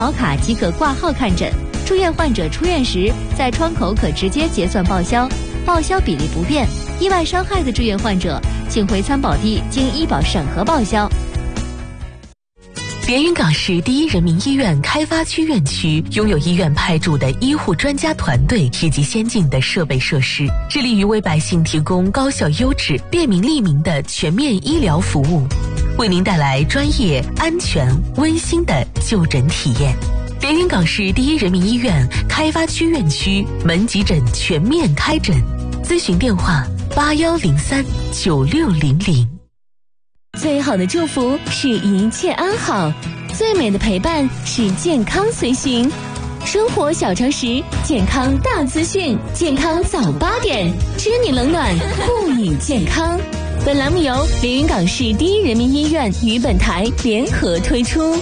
保卡即可挂号看诊。住院患者出院时，在窗口可直接结算报销，报销比例不变。意外伤害的住院患者，请回参保地经医保审核报销。 连云港市第一人民医院开发区院区拥有医院派驻的医护专家团队以及先进的设备设施，致力于为百姓提供高效优质、便民利民的全面医疗服务，为您带来专业、安全、温馨的就诊体验。连云港市第一人民医院开发区院区门急诊全面开诊，咨询电话81039600。 最好的祝福是一切安好，最美的陪伴是健康随行。生活小常识，健康大资讯，健康早8点，知你冷暖，护你健康。本栏目由连云港市第一人民医院与本台联合推出。